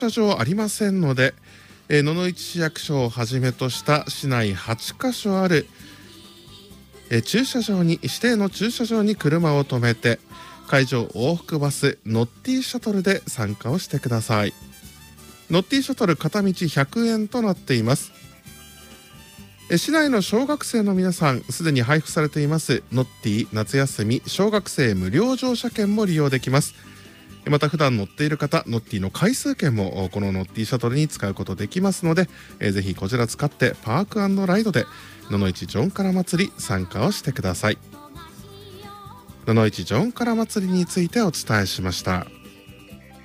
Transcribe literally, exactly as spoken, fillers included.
駐車場ありませんので、えー、野々市市役所をはじめとした市内はちカ所ある、えー、駐車場に指定の駐車場に車を止めて、会場往復バスノッティシャトルで参加をしてください。ノッティシャトル片道ひゃくえんとなっています。えー、市内の小学生の皆さん、すでに配布されていますノッティ夏休み小学生無料乗車券も利用できます。また普段乗っている方、ノッティの回数券もこのノッティシャトルに使うことできますので、えー、ぜひこちら使ってパーク&ライドで野々市ジョンカラ祭り参加をしてください。野々市ジョンカラ祭りについてお伝えしました。